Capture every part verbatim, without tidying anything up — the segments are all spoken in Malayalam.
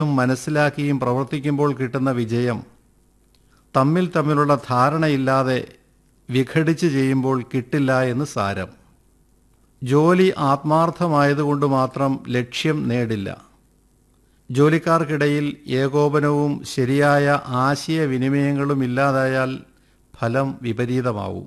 മനസ്സിലാക്കിയും പ്രവർത്തിക്കുമ്പോൾ കിട്ടുന്ന വിജയം തമ്മിൽ തമ്മിലുള്ള ധാരണയില്ലാതെ വിഘടിച്ച് ചെയ്യുമ്പോൾ കിട്ടില്ല എന്ന് സാരം. ജോലി ആത്മാർത്ഥമായതുകൊണ്ട് മാത്രം ലക്ഷ്യം നേടില്ല. ജോലിക്കാർക്കിടയിൽ ഏകോപനവും ശരിയായ ആശയവിനിമയങ്ങളും ഇല്ലാതായാൽ ഫലം വിപരീതമാവും.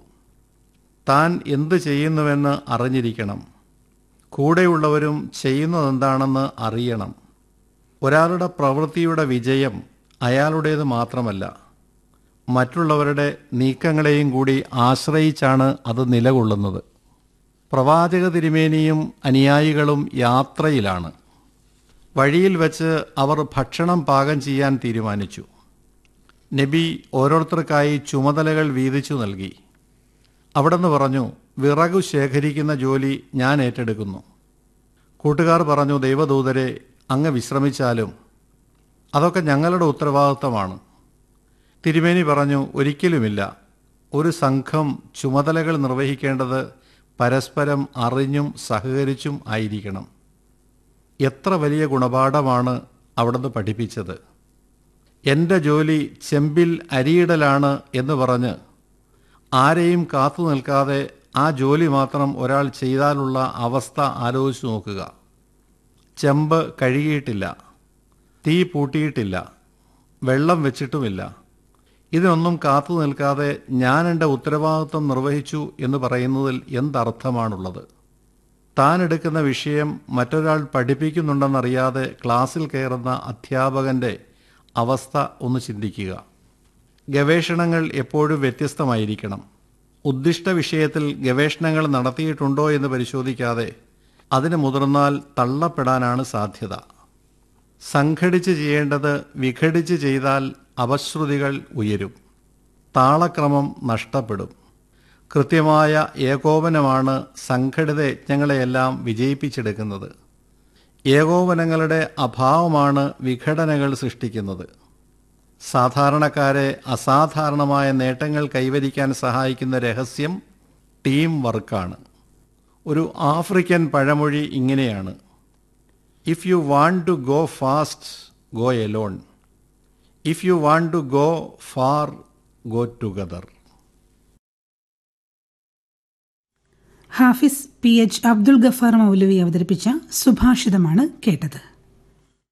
താൻ എന്ത് ചെയ്യുന്നുവെന്ന് അറിഞ്ഞിരിക്കണം. കൂടെയുള്ളവരും ചെയ്യുന്നതെന്താണെന്ന് അറിയണം. ഒരാളുടെ പ്രവൃത്തിയുടെ വിജയം അയാളുടേത് മാത്രമല്ല, മറ്റുള്ളവരുടെ നീക്കങ്ങളെയും കൂടി ആശ്രയിച്ചാണ് അത് നിലകൊള്ളുന്നത്. പ്രവാചക തിരുമേനിയും അനുയായികളും യാത്രയിലാണ്. വഴിയിൽ വച്ച് അവർ ഭക്ഷണം പാകം ചെയ്യാൻ തീരുമാനിച്ചു. നബി ഓരോരുത്തർക്കായി ചുമതലകൾ വീതിച്ചു നൽകി. അവിടുന്ന് പറഞ്ഞു, വിറകു ശേഖരിക്കുന്ന ജോലി ഞാൻ ഏറ്റെടുക്കുന്നു. കൂട്ടുകാർ പറഞ്ഞു, ദൈവദൂതരെ, അങ്ങ് വിശ്രമിച്ചാലും അതൊക്കെ ഞങ്ങളുടെ ഉത്തരവാദിത്തമാണ്. തിരുമേനി പറഞ്ഞു, ഒരിക്കലുമില്ല. ഒരു സംഘം ചുമതലകൾ നിർവഹിക്കേണ്ടത് പരസ്പരം അറിഞ്ഞും സഹകരിച്ചും ആയിരിക്കണം. എത്ര വലിയ ഗുണപാഠമാണ് അവിടുന്ന് പഠിപ്പിച്ചത്. എൻ്റെ ജോലി ചെമ്പിൽ അരിയിടലാണ് എന്ന് പറഞ്ഞ് ആരെയും കാത്തു നിൽക്കാതെ ആ ജോലി മാത്രം ഒരാൾ ചെയ്താലുള്ള അവസ്ഥ ആലോചിച്ചു നോക്കുക. ചെമ്പ് കഴുകിയിട്ടില്ല, തീ പൂട്ടിയിട്ടില്ല, വെള്ളം വെച്ചിട്ടുമില്ല. ഇതിനൊന്നും കാത്തു നിൽക്കാതെ ഞാൻ എൻ്റെ ഉത്തരവാദിത്വം നിർവഹിച്ചു എന്ന് പറയുന്നതിൽ എന്തർത്ഥമാണുള്ളത്? താൻ എടുക്കുന്ന വിഷയം മറ്റൊരാൾ പഠിപ്പിക്കുന്നുണ്ടെന്നറിയാതെ ക്ലാസ്സിൽ കയറുന്ന അധ്യാപകൻ്റെ അവസ്ഥ ഒന്ന് ചിന്തിക്കുക. ഗവേഷണങ്ങൾ എപ്പോഴും വ്യത്യസ്തമായിരിക്കണം. ഉദ്ദിഷ്ട വിഷയത്തിൽ ഗവേഷണങ്ങൾ നടത്തിയിട്ടുണ്ടോ എന്ന് പരിശോധിക്കാതെ അതിന് മുതിർന്നാൽ തള്ളപ്പെടാനാണ് സാധ്യത. സംഘടിച്ച് ചെയ്യേണ്ടത് വിഘടിച്ച് ചെയ്താൽ അപശ്രുതികൾ ഉയരും, താളക്രമം നഷ്ടപ്പെടും. കൃത്യമായ ഏകോപനമാണ് സംഘടിത യജ്ഞങ്ങളെയെല്ലാം വിജയിപ്പിച്ചെടുക്കുന്നത്. ഏകോപനങ്ങളുടെ അഭാവമാണ് വിഘടനകൾ സൃഷ്ടിക്കുന്നത്. സാധാരണക്കാരെ അസാധാരണമായ നേട്ടങ്ങൾ കൈവരിക്കാൻ സഹായിക്കുന്ന രഹസ്യം ടീം വർക്കാണ്. ഒരു ആഫ്രിക്കൻ പഴമൊഴി ഇങ്ങനെയാണ്: if you want to go fast, go Elon. If you want to go far, go together. Hafiz P H Abdul Ghaffar മൗലവി അവതരിപ്പിച്ച സുഭാഷിതമാണ് കേട്ടത്.